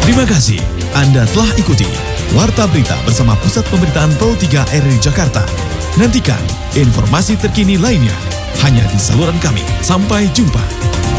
Terima kasih Anda telah ikuti Warta Berita bersama Pusat Pemberitaan Pro 3 RRI Jakarta. Nantikan informasi terkini lainnya hanya di saluran kami. Sampai jumpa.